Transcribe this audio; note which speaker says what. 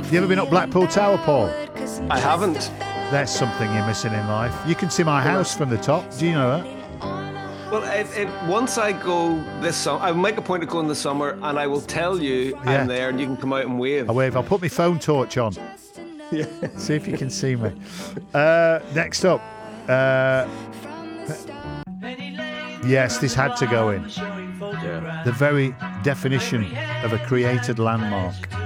Speaker 1: You ever been up Blackpool Tower, Paul?
Speaker 2: I haven't.
Speaker 1: There's something you're missing in life. You can see my house from the top. Do you know that?
Speaker 2: Well, once I go this summer, I'll make a point of going this summer, and I will tell you
Speaker 1: Yeah.
Speaker 2: I'm there, and you can come out and wave.
Speaker 1: I wave. I'll put my phone torch on.
Speaker 2: Yeah.
Speaker 1: See if you can see me. Next up. Yes, this had to go in.
Speaker 2: Yeah.
Speaker 1: The very definition of a created landmark.